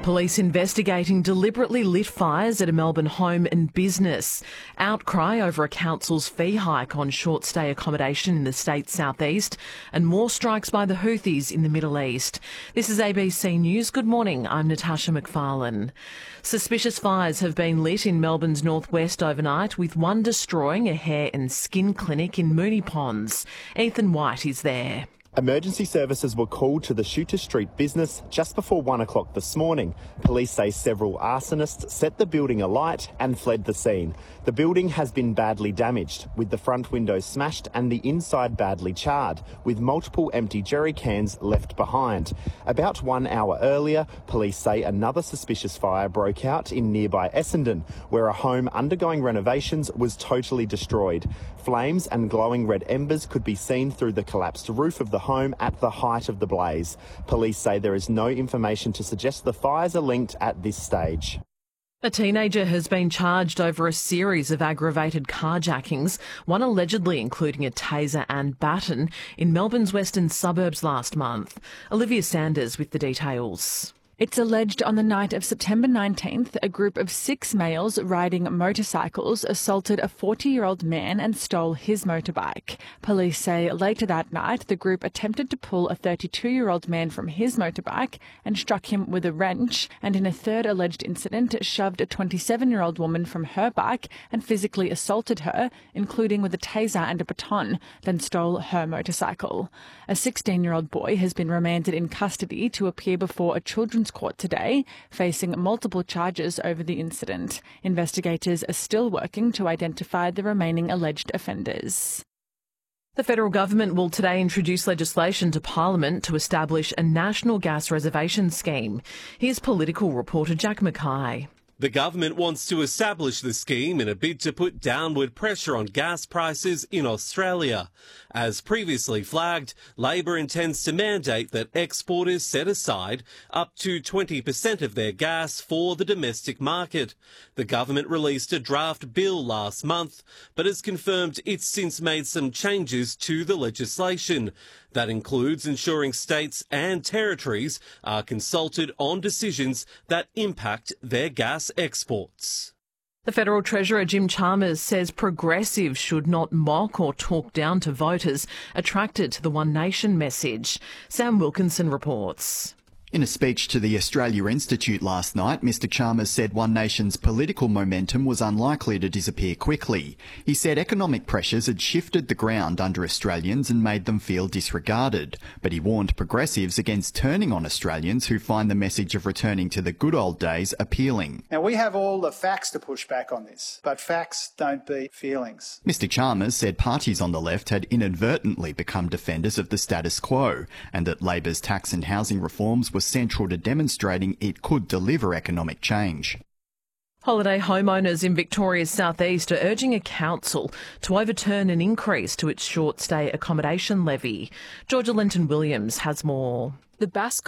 Police investigating deliberately lit fires at a Melbourne home and business. Outcry over a council's fee hike on short stay accommodation in the state's southeast, and more strikes by the Houthis in the Middle East. This is ABC News. Good morning, I'm Natasha McFarlane. Suspicious fires have been lit in Melbourne's northwest overnight, with one destroying a hair and skin clinic in Moonee Ponds. Ethan White is there. Emergency services were called to the Shooter Street business just before 1 o'clock this morning. Police say several arsonists set the building alight and fled the scene. The building has been badly damaged, with the front windows smashed and the inside badly charred, with multiple empty jerry cans left behind. About 1 hour earlier, police say another suspicious fire broke out in nearby Essendon, where a home undergoing renovations was totally destroyed. Flames and glowing red embers could be seen through the collapsed roof of the home at the height of the blaze. Police say there is no information to suggest the fires are linked at this stage. A teenager has been charged over a series of aggravated carjackings, one allegedly including a taser and baton, in Melbourne's western suburbs last month. Olivia Sanders with the details. It's alleged on the night of September 19th, a group of 6 males riding motorcycles assaulted a 40-year-old man and stole his motorbike. Police say later that night, the group attempted to pull a 32-year-old man from his motorbike and struck him with a wrench, and in a third alleged incident, shoved a 27-year-old woman from her bike and physically assaulted her, including with a taser and a baton, then stole her motorcycle. A 16-year-old boy has been remanded in custody to appear before a children's court today, facing multiple charges over the incident. Investigators are still working to identify the remaining alleged offenders. The federal government will today introduce legislation to Parliament to establish a national gas reservation scheme. Here's political reporter Jack Mackay. The government wants to establish the scheme in a bid to put downward pressure on gas prices in Australia. As previously flagged, Labor intends to mandate that exporters set aside up to 20% of their gas for the domestic market. The government released a draft bill last month, but has confirmed it's since made some changes to the legislation. That includes ensuring states and territories are consulted on decisions that impact their gas exports. The Federal Treasurer Jim Chalmers says progressives should not mock or talk down to voters attracted to the One Nation message. Sam Wilkinson reports. In a speech to the Australia Institute last night, Mr Chalmers said One Nation's political momentum was unlikely to disappear quickly. He said economic pressures had shifted the ground under Australians and made them feel disregarded. But he warned progressives against turning on Australians who find the message of returning to the good old days appealing. Now, we have all the facts to push back on this, but facts don't beat feelings. Mr Chalmers said parties on the left had inadvertently become defenders of the status quo, and that Labor's tax and housing reforms were central to demonstrating it could deliver economic change. Holiday homeowners in Victoria's southeast are urging a council to overturn an increase to its short stay accommodation levy. Georgia Linton-Williams has more. The Bass